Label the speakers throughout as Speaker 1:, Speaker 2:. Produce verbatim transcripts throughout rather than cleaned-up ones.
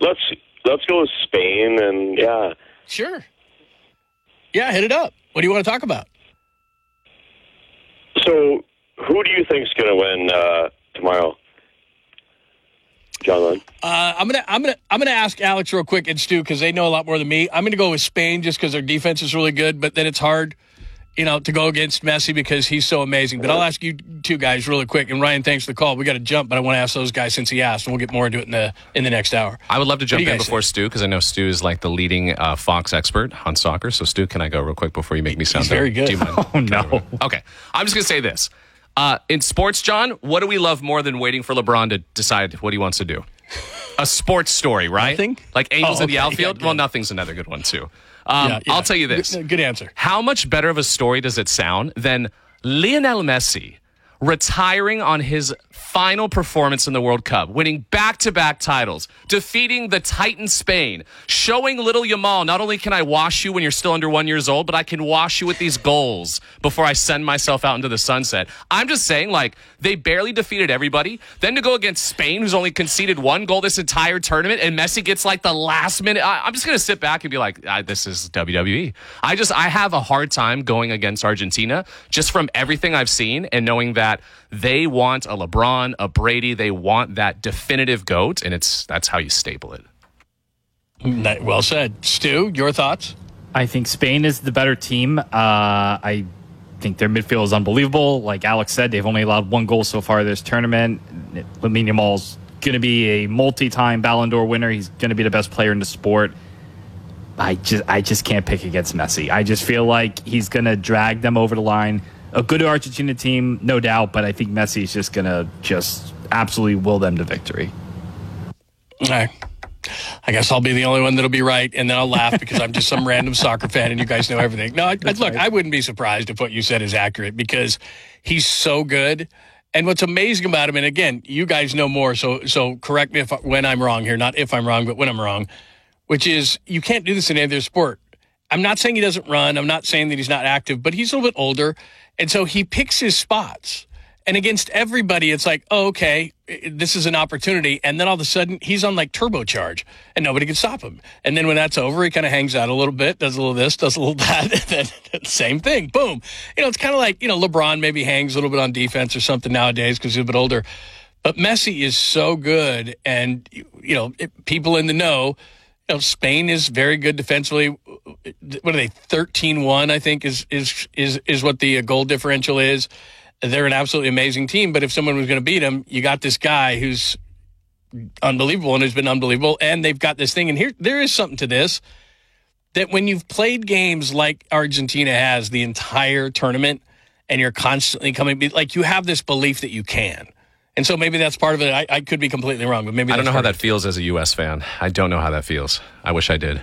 Speaker 1: let's let's go with Spain, and yeah.
Speaker 2: Sure. Yeah, hit it up. What do you want to talk about?
Speaker 1: So, who do you think's going to win uh, tomorrow, John Lund?
Speaker 2: Uh, I'm gonna, I'm gonna, I'm gonna ask Alex real quick and Stu because they know a lot more than me. I'm gonna go with Spain just because their defense is really good, but then it's hard, you know, to go against Messi because he's so amazing. But I'll ask you two guys really quick. And Ryan, thanks for the call. We got to jump, but I want to ask those guys since he asked, and we'll get more into it in the in the next hour.
Speaker 3: I would love to jump in before
Speaker 2: think?
Speaker 3: Stu because I know Stu is like the leading uh, Fox expert on soccer. So Stu, can I go real quick before you make me sound
Speaker 2: He's very
Speaker 3: dumb?
Speaker 2: good.
Speaker 3: Do you mind?
Speaker 4: Oh no.
Speaker 3: Okay, I'm just gonna say this. Uh, in sports, John, what do we love more than waiting for LeBron to decide what he wants to do? A sports story, right?
Speaker 2: Nothing?
Speaker 3: Like Angels
Speaker 2: Oh,
Speaker 3: in the
Speaker 2: okay.
Speaker 3: outfield?
Speaker 2: Yeah,
Speaker 3: well,
Speaker 2: good.
Speaker 3: nothing's another good one, too. Um,
Speaker 2: Yeah, yeah.
Speaker 3: I'll tell you this.
Speaker 2: Good, good answer.
Speaker 3: How much better of a story does it sound than Lionel Messi retiring on his final performance in the World Cup, winning back-to-back titles, defeating the Titan Spain, showing little Yamal, not only can I wash you when you're still under one years old, but I can wash you with these goals before I send myself out into the sunset. I'm just saying, like, they barely defeated everybody. Then to go against Spain, who's only conceded one goal this entire tournament, and Messi gets, like, the last minute. I, I'm just going to sit back and be like, ah, this is W W E. I just, I have a hard time going against Argentina just from everything I've seen and knowing that they want a LeBron, a Brady. They want that definitive GOAT, and it's that's how you staple it.
Speaker 2: Well said. Stu, your thoughts?
Speaker 4: I think Spain is the better team. Uh, I think their midfield is unbelievable. Like Alex said, they've only allowed one goal so far this tournament. Lamine Yamal's going to be a multi-time Ballon d'Or winner. He's going to be the best player in the sport. I just, I just can't pick against Messi. I just feel like he's going to drag them over the line. A good Argentina team, no doubt, but I think Messi is just going to just absolutely will them to victory.
Speaker 2: All right. I guess I'll be the only one that'll be right, and then I'll laugh because I'm just some random soccer fan and you guys know everything. No, I, I, look, I wouldn't be surprised if what you said is accurate because he's so good. And what's amazing about him, and again, you guys know more, so so correct me if when I'm wrong here, not if I'm wrong, but when I'm wrong, which is you can't do this in any other sport. I'm not saying he doesn't run. I'm not saying that he's not active, but he's a little bit older, and so he picks his spots. And against everybody, it's like, oh, okay, this is an opportunity. And then all of a sudden, he's on like turbocharge, and nobody can stop him. And then when that's over, he kind of hangs out a little bit, does a little this, does a little that, and then same thing, boom. You know, it's kind of like, you know, LeBron maybe hangs a little bit on defense or something nowadays because he's a bit older. But Messi is so good, and, you know, it, people in the know, you know, Spain is very good defensively. What are they, thirteen one, I think, is is is is what the goal differential is. They're an absolutely amazing team, but if someone was going to beat them, you got this guy who's unbelievable and who's been unbelievable, and they've got this thing. And here, there is something to this, that when you've played games like Argentina has the entire tournament, and you're constantly coming, like you have this belief that you can. And so maybe that's part of it. I, I could be completely wrong, but maybe
Speaker 3: I don't
Speaker 2: that's
Speaker 3: know how
Speaker 2: part
Speaker 3: that feels as a U S fan. I don't know how that feels. I wish I did.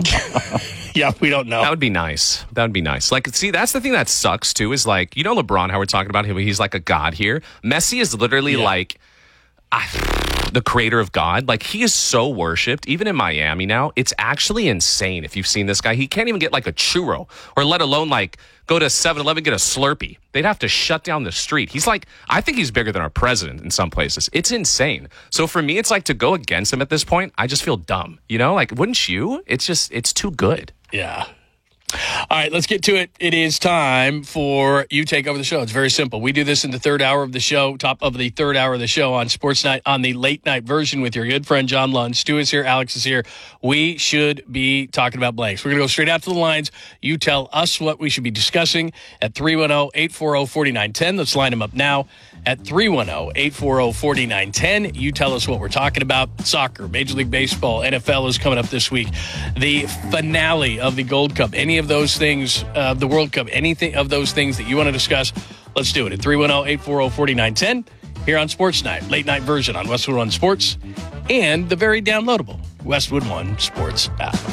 Speaker 2: Yeah, we don't know.
Speaker 3: That would be nice. That would be nice. Like, see, that's the thing that sucks, too, is like, you know LeBron, how we're talking about him, he's like a god here. Messi is literally
Speaker 2: Yeah.
Speaker 3: like ah, the creator of God. Like, he is so worshipped, even in Miami now. It's actually insane if you've seen this guy. He can't even get like a churro, or let alone like go to seven eleven, get a Slurpee. They'd have to shut down the street. He's like, I think he's bigger than our president in some places. It's insane. So for me, it's like to go against him at this point, I just feel dumb. You know, like, wouldn't you? It's just, it's too good.
Speaker 2: Yeah. All right, let's get to it. It is time for you take over the show. It's very simple. We do this in the third hour of the show, top of the third hour of the show on Sports Night, on the late night version with your good friend John Lund. Stu is here. Alex is here. We should be talking about blanks. We're going to go straight out to the lines. You tell us what we should be discussing at three one zero, eight four zero, four nine one zero. Let's line them up now at three one zero, eight four zero, four nine one zero. You tell us what we're talking about. Soccer, Major League Baseball, N F L is coming up this week. The finale of the Gold Cup, any of those things, uh, the World Cup, anything of those things that you want to discuss, let's do it at three one zero, eight four zero, four nine one zero here on Sports Night, late night version on Westwood One Sports and the very downloadable Westwood One Sports app.